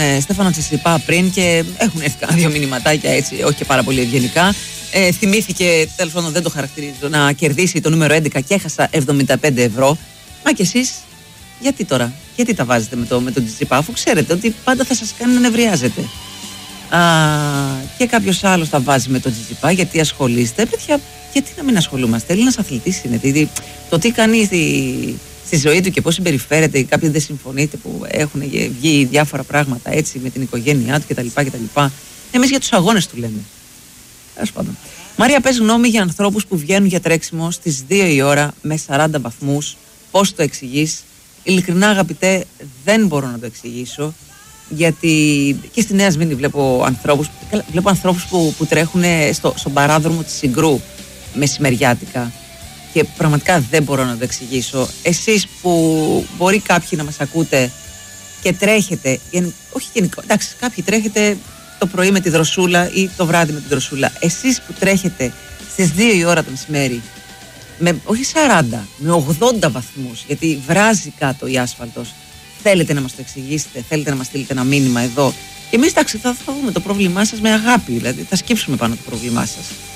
Στέφανο Τσιτσιπά πριν και έχουν έρθει κάνα δύο μηνυματάκια έτσι, όχι και πάρα πολύ ευγενικά. Θυμήθηκε, τέλος πάντων δεν το χαρακτηρίζω, να κερδίσει το νούμερο 11 και έχασα 75 ευρώ. Μα κι εσείς, γιατί τώρα, γιατί τα βάζετε με τον Τσιτσιπά, αφού ξέρετε ότι πάντα θα σας κάνει να νευριάζετε. Και κάποιος άλλος τα βάζει με τον Τσιτσιπά, γιατί ασχολείστε. Παιδιά, γιατί να μην ασχολούμαστε, Έλληνας αθλητής είναι. Δηλαδή, το τι κάνει στη ζωή του και πώς συμπεριφέρεται, κάποιοι δεν συμφωνείτε που έχουν βγει διάφορα πράγματα έτσι με την οικογένειά του κτλ. Εμείς για τους αγώνες του λέμε. Τέλος πάντων. Μαρία, πες γνώμη για ανθρώπους που βγαίνουν για τρέξιμο στις 2 η ώρα με 40 βαθμούς. Πώς το εξηγείς? Ειλικρινά, αγαπητέ, δεν μπορώ να το εξηγήσω. Γιατί και στη Νέα Σμήνη βλέπω ανθρώπους που τρέχουν στον παράδρομο της Συγκρού μεσημεριάτικα. Και πραγματικά δεν μπορώ να το εξηγήσω. Εσείς που μπορεί κάποιοι να μας ακούτε και τρέχετε, όχι γενικό, εντάξει, κάποιοι τρέχετε το πρωί με τη δροσούλα ή το βράδυ με τη δροσούλα. Εσείς που τρέχετε στις 2 η ώρα το μεσημέρι, με όχι 40, με 80 βαθμούς, γιατί βράζει κάτω η άσφαλτος, θέλετε να μας το εξηγήσετε, θέλετε να μας στείλετε ένα μήνυμα εδώ. Και εμείς, εντάξει, θα δούμε το πρόβλημά σας με αγάπη, δηλαδή θα σκύψουμε πάνω το πρόβλημά σας.